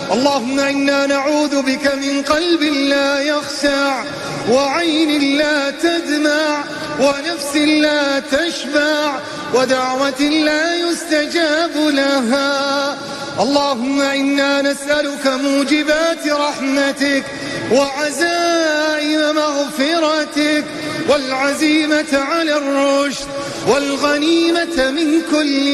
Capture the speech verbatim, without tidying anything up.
اللهم إنا نعوذ بك من قلب لا يخشع وعين لا تدمع ونفس لا تشبع ودعوة لا يستجاب لها. اللهم إنا نسألك موجبات رحمتك وعزائم مغفرتك والعزيمة على الرشد والغنيمة من كل